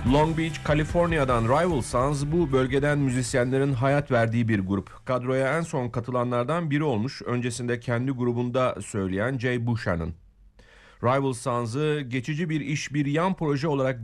Long Beach, Kaliforniya'dan Rival Sons bu bölgeden müzisyenlerin hayat verdiği bir grup. Kadroya en son katılanlardan biri olmuş, öncesinde kendi grubunda söyleyen Jay Buchanan. Rival Sons'ı geçici bir iş, bir yan proje olarak